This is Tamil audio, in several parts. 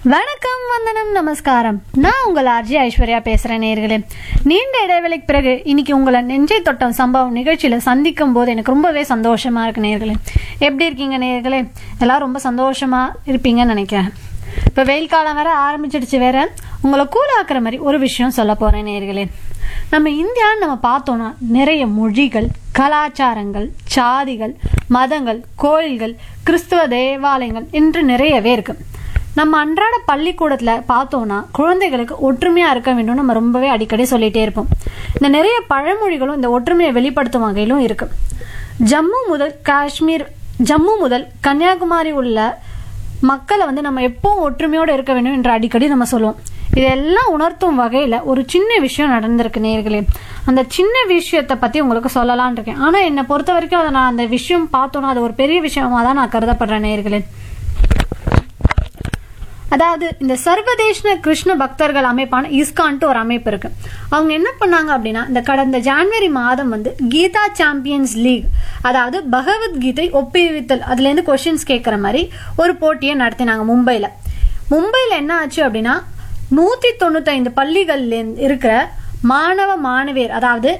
வணக்கம், வந்தனம், நமஸ்காரம். நான் உங்கள் ஆர்ஜி ஐஸ்வர்யா பேசுறேன். நேயர்களே, நீண்ட இடைவெளிக்கு பிறகு இன்னைக்கு உங்களை நெஞ்சை தொட்டம் சம்பவம் நிகழ்ச்சியில சந்திக்கும் போது எனக்கு ரொம்பவே சந்தோஷமா இருக்கு. நேயர்களே, எப்படி இருக்கீங்க? நேயர்களே, எல்லாரும் ரொம்ப சந்தோஷமா இருப்பீங்கன்னு நினைக்கிறேன். இப்போ வெயில் காலம் வேற ஆரம்பிச்சிடுச்சு. வேற உங்களை கூலாக்குற மாதிரி ஒரு விஷயம் சொல்ல போறேன். நேயர்களே, நம்ம இந்தியான்னு நம்ம பார்த்தோம்னா நிறைய மொழிகள், கலாச்சாரங்கள், சாதிகள், மதங்கள், கோயில்கள், கிறிஸ்துவ தேவாலயங்கள் என்று நிறையவே இருக்கு. நம்ம அன்றாட பள்ளிக்கூடத்தில் பார்த்தோம்னா குழந்தைகளுக்கு ஒற்றுமையாக இருக்க வேண்டும் நம்ம ரொம்பவே அடிக்கடி சொல்லிகிட்டே இருப்போம். இந்த நிறைய பழமொழிகளும் இந்த ஒற்றுமையை வெளிப்படுத்தும் வகையிலும் இருக்கு. ஜம்மு முதல் கன்னியாகுமரி உள்ள மக்களை நம்ம எப்பவும் ஒற்றுமையோடு இருக்க வேண்டும் என்று அடிக்கடி நம்ம சொல்லுவோம். இதெல்லாம் உணர்த்தும் வகையில் ஒரு சின்ன விஷயம் நடந்திருக்கு. நேயர்களே, அந்த சின்ன விஷயத்தை பற்றி உங்களுக்கு சொல்லலான் இருக்கேன். ஆனால் என்னை பொறுத்த வரைக்கும் அதை நான் அந்த விஷயம் பார்த்தோன்னா அது ஒரு பெரிய விஷயமா தான் நான் கருதப்படுறேன். நேயர்களே, அதாவது இந்த சர்வதேச கிருஷ்ண பக்தர்கள் அமைப்பான இஸ்கான்ட்டு ஒரு அமைப்பு இருக்கு. அவங்க என்ன பண்ணாங்க அப்படின்னா, இந்த கடந்த ஜனவரி மாதம் கீதா சாம்பியன்ஸ் லீக், அதாவது பகவத்கீதை ஒப்புவித்தல், அதுல இருந்து கொஸ்டின்ஸ் கேட்கற மாதிரி ஒரு போட்டியை நடத்தினாங்க மும்பைல என்ன ஆச்சு அப்படின்னா, 195 பள்ளிகள்ல இருக்கிற மாணவ மாணவியர், அதாவது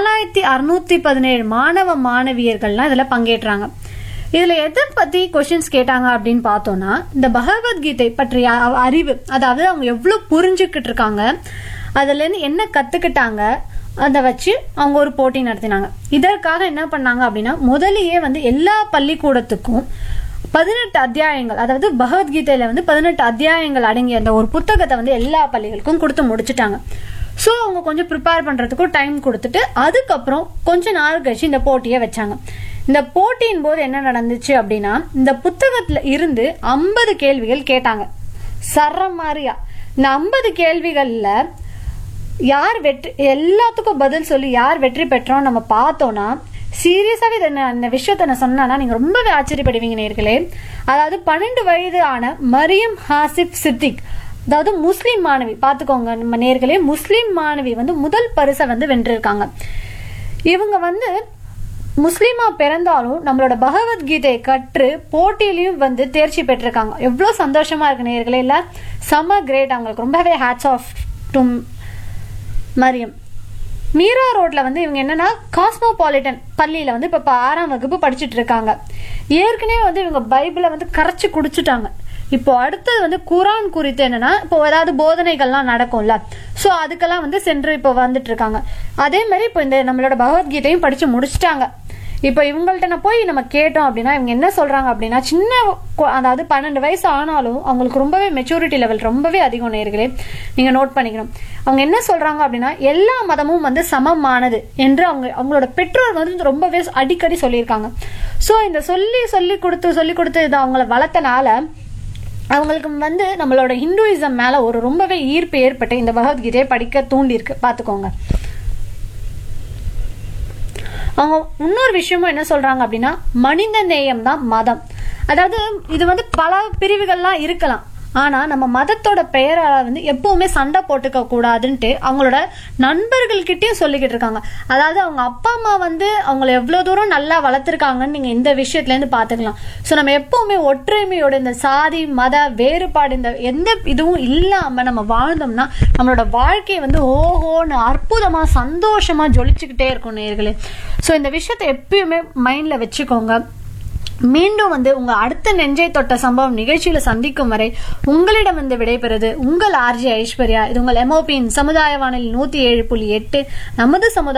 4617 மாணவ மாணவியர்கள்லாம் இதுல பங்கேற்றாங்க. இதுல எதை பத்தி கொஸ்டின்ஸ் கேட்டாங்க அப்படின்னு பார்த்தோம்னா, இந்த பகவத்கீதை பற்றிய அறிவு, அதாவது அவங்க எவ்வளவு புரிஞ்சுக்கிட்டு இருக்காங்க, அதுல இருந்து என்ன கத்துக்கிட்டாங்க, அதை வச்சு அவங்க ஒரு போட்டி நடத்தினாங்க. இதற்காக என்ன பண்ணாங்க அப்படின்னா, முதலியே எல்லா பள்ளிக்கூடத்துக்கும் 18 அத்தியாயங்கள், அதாவது பகவத்கீதையில 18 அத்தியாயங்கள் அடங்கிய அந்த ஒரு புத்தகத்தை எல்லா பள்ளிகளுக்கும் கொடுத்து முடிச்சுட்டாங்க. ஸோ அவங்க கொஞ்சம் ப்ரிப்பேர் பண்றதுக்கும் டைம் கொடுத்துட்டு அதுக்கப்புறம் கொஞ்ச நாள் கழிச்சு இந்த போட்டியை வச்சாங்க. இந்த போட்டியின் போது என்ன நடந்துச்சு அப்படின்னா, இந்த புத்தகத்துல இருந்து 50 கேள்விகள் கேட்டாங்க. சரமாரியா இந்த 50 கேள்விகள்ல யார் வெற்றி, எல்லாத்துக்கும் பதில் சொல்லி யார் வெற்றி பெற்றோம் நம்ம பார்த்தோம்னா, சீரியஸாவே இந்த விஷயத்த நான் சொன்னா நீங்க ரொம்பவே ஆச்சரியப்படுவீங்க நேயர்களே. அதாவது 12 வயது ஆன மரியம் ஹாசிப் சித்திக், அதாவது முஸ்லிம் மாணவி, பாத்துக்கோங்க நம்ம நேயர்களே, முஸ்லிம் மாணவி முதல் பரிசை வென்றிருக்காங்க. இவங்க முஸ்லிமா பிறந்தாலும் நம்மளோட பகவத்கீதையை கற்று போட்டியிலையும் தேர்ச்சி பெற்றிருக்காங்க. எவ்வளவு சந்தோஷமா இருக்கு நேயர்களே, இல்ல? செம கிரேட். அவங்களுக்கு ரொம்பவே hats off to Mariam. Meera ரோட்ல இவங்க என்னன்னா காஸ்மோபாலிட்டன் பள்ளியில இப்ப 6ஆம் வகுப்பு படிச்சுட்டு இருக்காங்க. ஏற்கனவே இவங்க பைபிளை கரைச்சு குடிச்சுட்டாங்க. இப்போ அடுத்தது குரான் குறித்து என்னன்னா, இப்போ ஏதாவது போதனைகள்லாம் நடக்கும்ல, ஸோ அதுக்கெல்லாம் சென்று இப்போ வந்துட்டு இருக்காங்க. அதே மாதிரி இப்போ இந்த நம்மளோட பகவத்கீதையும் படிச்சு முடிச்சுட்டாங்க. இப்போ இவங்கள்ட்ட நான் போய் நம்ம கேட்டோம் அப்படின்னா, இவங்க என்ன சொல்றாங்க அப்படின்னா, அதாவது 12 வயசு ஆனாலும் அவங்களுக்கு ரொம்பவே மெச்சூரிட்டி லெவல் ரொம்பவே அதிகம். நேயர்களே, நீங்க நோட் பண்ணிக்கணும். அவங்க என்ன சொல்றாங்க அப்படின்னா, எல்லா மதமும் சமமானது என்று அவங்களோட பெற்றோர் ரொம்பவே அடிக்கடி சொல்லியிருக்காங்க. ஸோ இந்த சொல்லி கொடுத்து இதை அவங்கள வளர்த்தனால அவங்களுக்கு நம்மளோட ஹிந்துயிசம் மேல ஒரு ரொம்பவே ஈர்ப்பு ஏற்பட்டு இந்த பகவத்கீதையை படிக்க தூண்டி இருக்கு. பாத்துக்கோங்க. அவங்க இன்னொரு விஷயமும் என்ன சொல்றாங்க அப்படின்னா, மனித நேயம் தான் மதம். அதாவது இது பல பிரிவுகள்லாம் இருக்கலாம், ஆனா நம்ம மதத்தோட பெயரால எப்பவுமே சண்டை போட்டுக்க கூடாதுன்ட்டு அவங்களோட நண்பர்கள்கிட்டயும் சொல்லிக்கிட்டு இருக்காங்க. அதாவது அவங்க அப்பா அம்மா அவங்கள எவ்வளவு தூரம் நல்லா வளர்த்துருக்காங்கன்னு நீங்க இந்த விஷயத்துல இருந்து பாத்துக்கலாம். சோ நம்ம எப்பவுமே ஒற்றுமையோட இந்த சாதி மத வேறுபாடு இந்த எந்த இதுவும் இல்லாம நம்ம வாழ்ந்தோம்னா நம்மளோட வாழ்க்கையை ஓஹோன்னு அற்புதமா சந்தோஷமா ஜொலிச்சுக்கிட்டே இருக்கும் நேயர்களே. சோ இந்த விஷயத்தை எப்பயுமே மைண்ட்ல வச்சுக்கோங்க. மீண்டும் உங்க அடுத்த நெஞ்சை தொட்ட சம்பவம் நிகழ்ச்சியில சந்திக்கும் வரை உங்களிடம் விடைபெறுது உங்கள் ஆர்ஜி ஐஸ்வர்யா. இது உங்கள் MOP சமுதாய வானொலி 107.8 நமது சமுதாய